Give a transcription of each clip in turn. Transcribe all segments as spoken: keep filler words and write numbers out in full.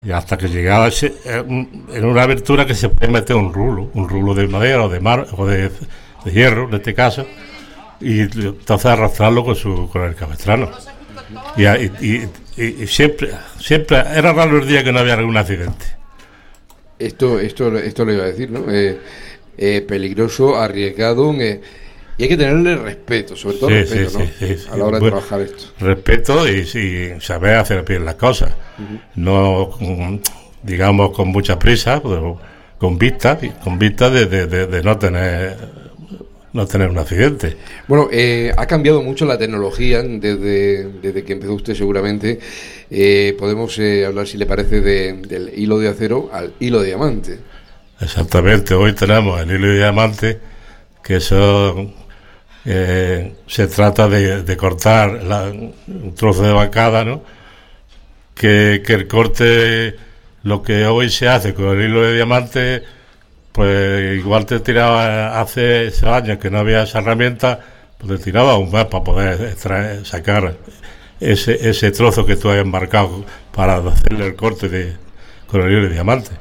Y hasta que llegaba ese, en una abertura que se puede meter un rulo, un rulo de madera o de mar o de, de hierro en este caso, y entonces arrastrarlo con su con el cabestrano. Y, y, y, y siempre, siempre era raro el día que no había algún accidente. Esto, esto, esto lo iba a decir, ¿no? Eh, eh, peligroso, arriesgado, eh, y hay que tenerle respeto, sobre todo sí, respeto, sí, ¿no? Sí, sí, sí. A la hora de bueno, trabajar esto. Respeto y, y saber hacer bien las cosas. Uh-huh. No, digamos, con mucha prisa, pero con vista, con vista de, de, de, de no tener no tener un accidente. Bueno, eh, ha cambiado mucho la tecnología desde, desde que empezó usted seguramente. Eh, podemos eh, hablar, si le parece, de, del hilo de acero al hilo de diamante. Exactamente, hoy tenemos el hilo de diamante, que eso eh, se trata de, de cortar la, un trozo de bancada, ¿no? Que, que el corte, lo que hoy se hace con el hilo de diamante, pues igual te tiraba hace esos años que no había esa herramienta, pues te tiraba un mes para poder extraer, sacar ese, ese trozo que tú has embarcado para hacerle el corte de, con el hilo de diamante.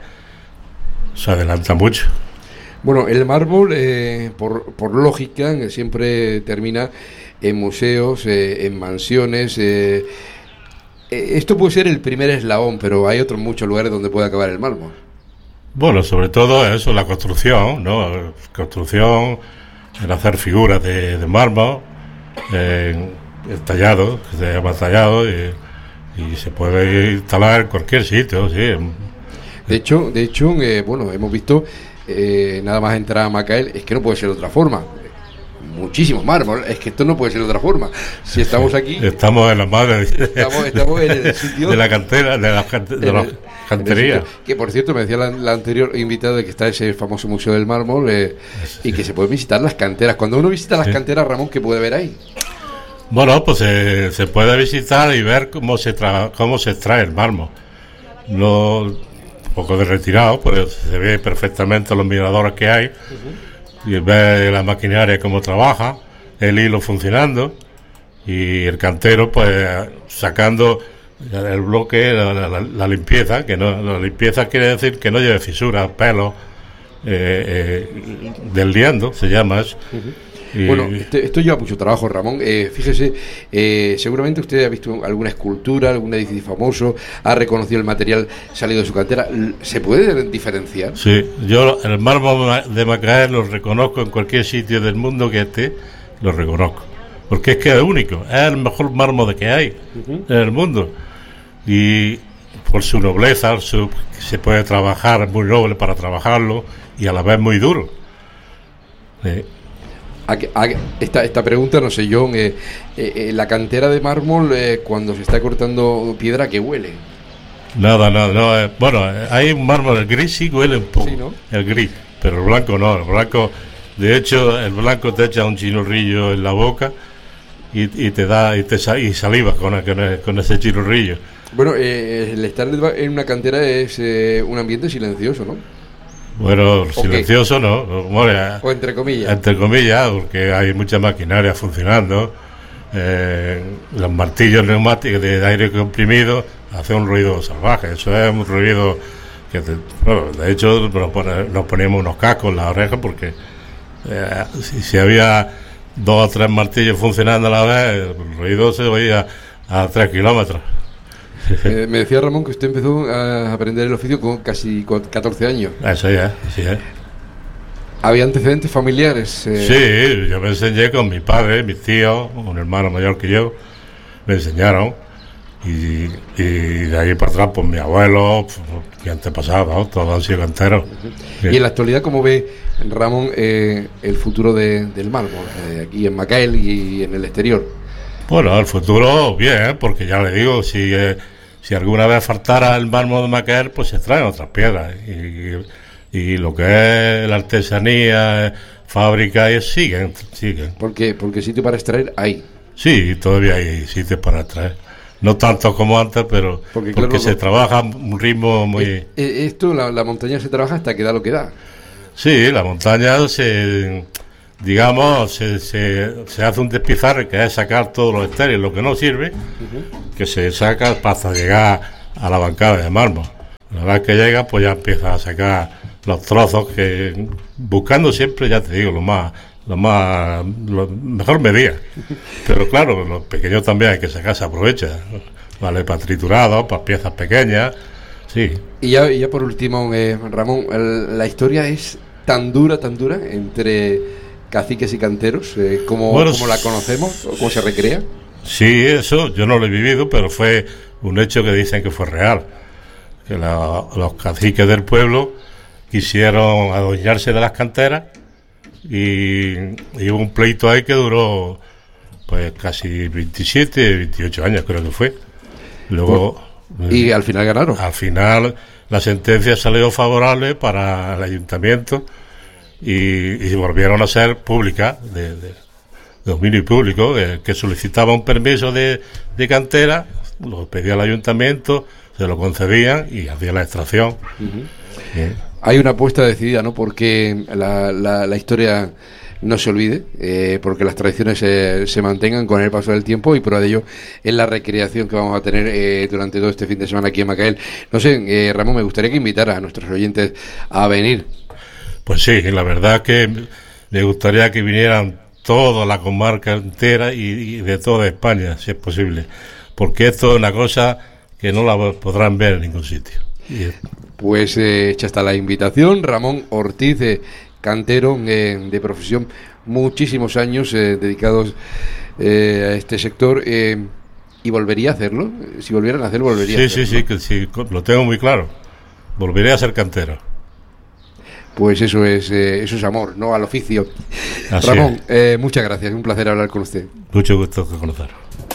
Se adelanta mucho. Bueno, el mármol, eh, por, por lógica, siempre termina en museos, eh, en mansiones. Eh, esto puede ser el primer eslabón, pero hay otros muchos lugares donde puede acabar el mármol. Bueno, sobre todo eso, la construcción, ¿no? Construcción, el hacer figuras de, de mármol, eh, el tallado, que se llama tallado, y, y se puede instalar en cualquier sitio, sí. De hecho, de hecho, eh, bueno, hemos visto, eh, nada más entrar a Macael, es que no puede ser de otra forma. Muchísimo mármol, es que esto no puede ser de otra forma. Si estamos aquí, estamos en la madre de, estamos, estamos en el sitio de la cantera, de la, de la cantería. Que por cierto, me decía la, la anterior invitada de que está ese famoso museo del mármol, eh, y que se pueden visitar las canteras. Cuando uno visita las sí. canteras, Ramón, ¿qué puede ver ahí? Bueno, pues eh, se puede visitar y ver cómo se tra- cómo se extrae el mármol. No, un poco de retirado, pues se ve perfectamente los miradores que hay. Uh-huh. Y ver la maquinaria cómo trabaja, el hilo funcionando y el cantero pues sacando el bloque, la, la, la limpieza, que no, la limpieza quiere decir que no lleve fisuras, pelos, eh, eh, del liendo, se llama eso. Uh-huh. Y bueno, este, esto lleva mucho trabajo, Ramón. Eh, fíjese, eh, seguramente usted ha visto alguna escultura, algún edificio famoso, ha reconocido el material salido de su cantera. ¿Se puede diferenciar? Sí, yo el mármol de Macael lo reconozco en cualquier sitio del mundo que esté, lo reconozco. Porque es que es único, es el mejor mármol que hay uh-huh. en el mundo. Y por su nobleza, su, se puede trabajar, es muy noble para trabajarlo y a la vez muy duro. Eh, Esta, esta pregunta, no sé yo, eh, eh, la cantera de mármol, eh, cuando se está cortando piedra, ¿qué huele? Nada, nada, no, eh, bueno, hay un mármol, el gris sí huele un poco, sí, ¿no? El gris, pero el blanco no, el blanco, de hecho, el blanco te echa un chirurrillo en la boca y, y te da, y te y salivas con, con, con ese chirurrillo. Bueno, eh, el estar en una cantera es eh, un ambiente silencioso, ¿no? Bueno, silencioso okay. no, bueno, o entre comillas. Entre comillas, porque hay mucha maquinaria funcionando, eh, los martillos neumáticos de aire comprimido hacen un ruido salvaje, eso es un ruido que, te, bueno, de hecho nos, pone, nos poníamos unos cascos en las orejas porque eh, si, si había dos o tres martillos funcionando a la vez, el ruido se oía a tres kilómetros. Eh, me decía Ramón que usted empezó a aprender el oficio con casi catorce años. Eso ya, sí, ¿eh? ¿Había antecedentes familiares? Eh... Sí, yo me enseñé con mi padre, mis tíos, un hermano mayor que yo, me enseñaron. Y, y de ahí para atrás, pues mi abuelo, pues, mi antepasado, todos han sido canteros. Uh-huh. Y en la actualidad, ¿cómo ve, Ramón, eh, el futuro de, del mármol, eh, aquí en Macael y en el exterior? Bueno, el futuro bien, porque ya le digo, si eh, si alguna vez faltara el mármol de Macael, pues se extraen otras piedras. Y, y lo que es la artesanía, fábrica, y siguen, siguen. ¿Por qué? Porque sitio para extraer hay. Sí, todavía hay sitios para extraer. No tanto como antes, pero porque, porque claro, se no, trabaja a un ritmo muy... Eh, eh, esto, la, la montaña se trabaja hasta que da lo que da. Sí, la montaña se... digamos, se, se, se hace un despizarre, que es sacar todos los estériles, lo que no sirve, uh-huh. que se saca hasta llegar a la bancada de mármol. Una vez que llega, pues ya empieza a sacar los trozos que, buscando siempre, ya te digo, lo más, lo más, lo mejor medida. Pero claro, los pequeños también hay que sacar, se aprovecha, vale, para triturados, para piezas pequeñas, sí. Y ya, y ya por último, eh, Ramón, el, la historia es tan dura, tan dura entre caciques y canteros, eh, como, bueno, como la conocemos, o cómo se recrea. Sí, eso yo no lo he vivido, pero fue un hecho que dicen que fue real. Que la, los caciques del pueblo quisieron adueñarse de las canteras y, y hubo un pleito ahí que duró pues casi veintisiete, veintiocho años creo que fue. Luego pues, y al final ganaron. Al final la sentencia salió favorable para el ayuntamiento y, y volvieron a ser públicas, de, de, de dominio público, eh, que solicitaba un permiso de, de cantera, lo pedía el ayuntamiento, se lo concedían y hacía la extracción. Uh-huh. eh. Hay una apuesta decidida, ¿no? Porque la, la, la historia no se olvide, eh, porque las tradiciones se, se mantengan con el paso del tiempo, y prueba de ello es la recreación que vamos a tener eh, durante todo este fin de semana aquí en Macael. No sé, eh, Ramón, me gustaría que invitara a nuestros oyentes a venir. Pues sí, la verdad que me gustaría que vinieran toda la comarca entera y, y de toda España, si es posible, porque esto es una cosa que no la podrán ver en ningún sitio. Pues eh, hecha está la invitación. Ramón Ortiz, eh, cantero eh, de profesión, muchísimos años eh, dedicados eh, a este sector, eh, y volvería a hacerlo. Si volvieran a hacerlo, volvería sí, a hacerlo. Sí, sí, que sí, lo tengo muy claro. Volveré a ser cantero. Pues eso es eh, eso es amor, ¿no? Al oficio. Así Ramón, eh, muchas gracias, un placer hablar con usted. Mucho gusto conocerlo.